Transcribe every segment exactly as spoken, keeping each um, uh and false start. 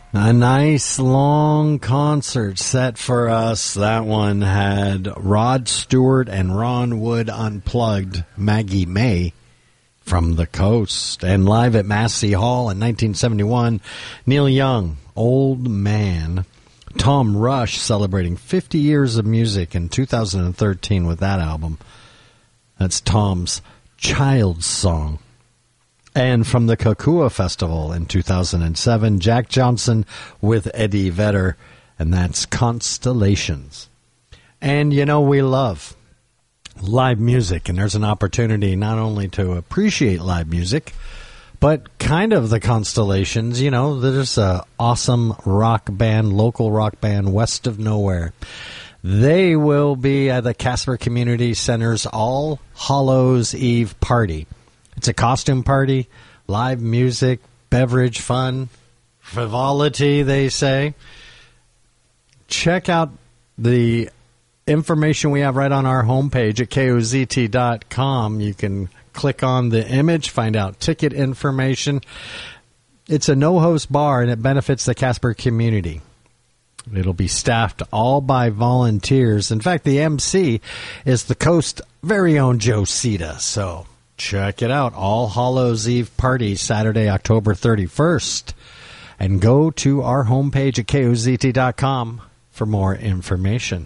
A nice long concert set for us. That one had Rod Stewart and Ron Wood Unplugged, Maggie May from the Coast. And live at Massey Hall in nineteen seventy-one, Neil Young, Old Man. Tom Rush celebrating fifty years of music in two thousand thirteen with that album. That's Tom's Child's Song. And from the Kokua Festival in two thousand seven, Jack Johnson with Eddie Vedder, and that's Constellations. And, you know, we love live music, and there's an opportunity not only to appreciate live music, but kind of the Constellations. You know, there's an awesome rock band, local rock band, west of nowhere. They will be at the Casper Community Center's All Hallows Eve party. It's a costume party, live music, beverage, fun, frivolity, they say. Check out the information we have right on our homepage at K O Z T dot com. You can click on the image, find out ticket information. It's a no-host bar, and it benefits the Casper community. It'll be staffed all by volunteers. In fact, the M C is the Coast's very own Joe Cita, so check it out. All Hallows Eve party, Saturday, October thirty-first. And go to our homepage at K O Z T dot com for more information.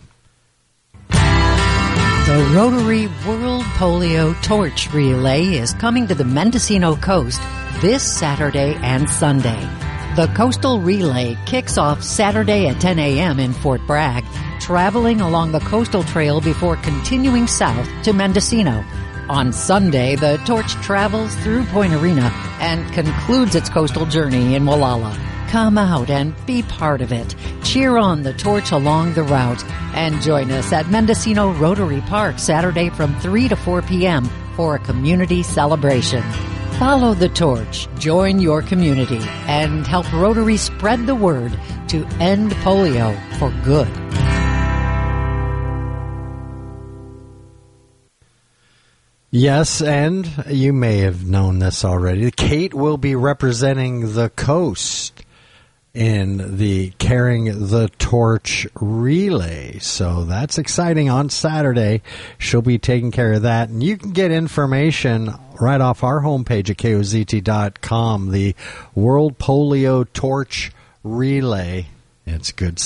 The Rotary World Polio Torch Relay is coming to the Mendocino Coast this Saturday and Sunday. The Coastal Relay kicks off Saturday at ten a.m. in Fort Bragg, traveling along the coastal trail before continuing south to Mendocino. On Sunday, the torch travels through Point Arena and concludes its coastal journey in Wallala. Come out and be part of it. Cheer on the torch along the route and join us at Mendocino Rotary Park Saturday from three to four p.m. for a community celebration. Follow the torch, join your community, and help Rotary spread the word to end polio for good. Yes, and you may have known this already. Kate will be representing the Coast in the Carrying the Torch relay. So that's exciting on Saturday. She'll be taking care of that. And you can get information right off our homepage at K O Z T dot com, the World Polio Torch Relay. It's good